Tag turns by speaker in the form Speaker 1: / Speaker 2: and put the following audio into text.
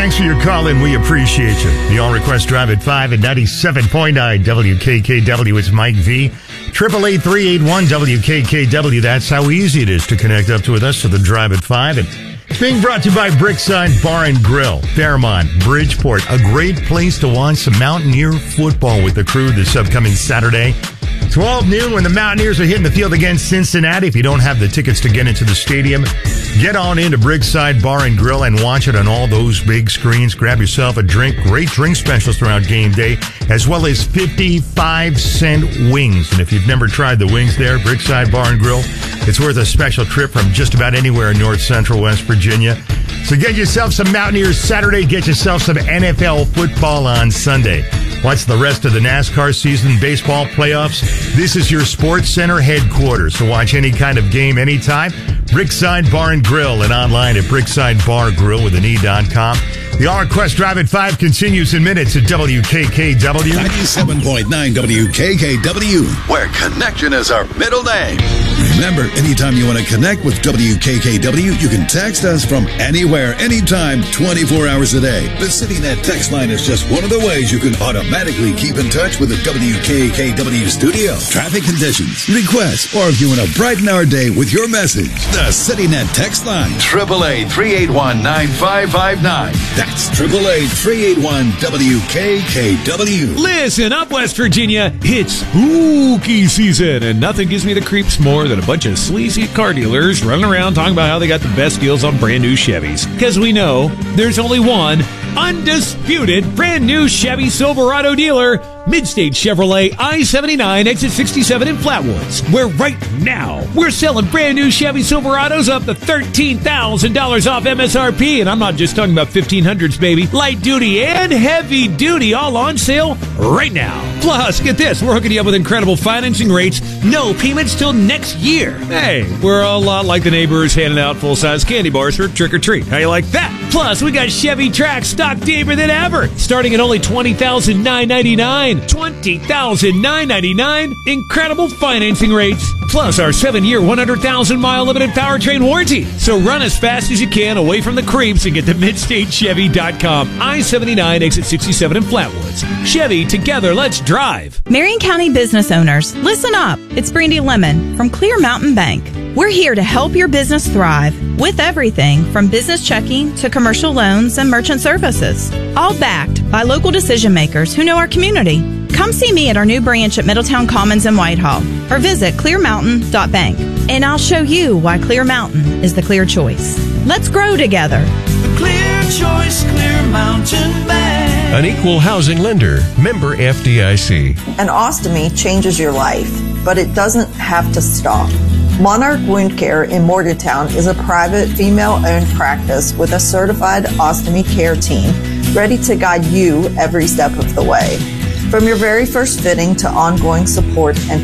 Speaker 1: Thanks for your call in. We appreciate you. The All Request Drive at 5 at 97.9 WKKW. It's Mike V. 888-381-WKKW. That's how easy it is to connect up to with us to the Drive at 5. And it's being brought to you by Brickside Bar and Grill, Fairmont, Bridgeport. A great place to watch some Mountaineer football with the crew this upcoming Saturday. 12 noon when the Mountaineers are hitting the field against Cincinnati. If you don't have the tickets to get into the stadium, get on into Brickside Bar and Grill and watch it on all those big screens. Grab yourself a drink. Great drink specials throughout game day, as well as 55-cent wings. And if you've never tried the wings there, Brickside Bar and Grill, it's worth a special trip from just about anywhere in North Central West Virginia. So get yourself some Mountaineers Saturday. Get yourself some NFL football on Sunday. Watch the rest of the NASCAR season, baseball playoffs. This is your Sports Center headquarters. So watch any kind of game anytime. Brickside Bar and Grill and online at BricksideBarGrill.com. The All Request Drive at 5 continues in minutes at WKKW.
Speaker 2: 97.9 WKKW, where connection is our middle name. Remember, anytime you want to connect with WKKW, you can text us from anywhere, anytime, 24 hours a day. The CityNet text line is just one of the ways you can automatically keep in touch with the WKKW studio. Traffic conditions, requests, or if you want to brighten our day with your message, the CityNet text line, 888-381-9559. That's 888-381-WKKW.
Speaker 3: Listen up, West Virginia. It's spooky season, and nothing gives me the creeps more than a bunch of sleazy car dealers running around talking about how they got the best deals on brand new Chevys. Because we know there's only one undisputed brand new Chevy Silverado dealer, Midstate Chevrolet I-79 exit 67 in Flatwoods, where right now we're selling brand new Chevy Silverados up to $13,000 off MSRP. And I'm not just talking about 1500s, baby. Light duty and heavy duty all on sale right now. Plus, get this, we're hooking you up with incredible financing rates, no payments till next year. Hey, we're a lot like the neighbors handing out full-size candy bars for trick-or-treat. How you like that? Plus, we got Chevy Trax stock deeper than ever, starting at only $20,999. $20,999. Incredible financing rates. Plus our 7-year, 100,000-mile limited powertrain warranty. So run as fast as you can away from the creeps and get to MidstateChevy.com. I-79 exit 67 in Flatwoods. Chevy, together, let's drive.
Speaker 4: Marion County business owners, listen up. It's Brandy Lemon from Clear Mountain Bank. We're here to help your business thrive with everything from business checking to commercial loans and merchant services, all backed by local decision makers who know our community. Come see me at our new branch at Middletown Commons in Whitehall or visit clearmountain.bank, and I'll show you why Clear Mountain is the clear choice. Let's grow together.
Speaker 5: The clear choice, Clear Mountain Bank.
Speaker 6: An equal housing lender, member FDIC.
Speaker 7: An ostomy changes your life, but it doesn't have to stop. Monarch Wound Care in Morgantown is a private, female-owned practice with a certified ostomy care team ready to guide you every step of the way. From your very first fitting to ongoing support and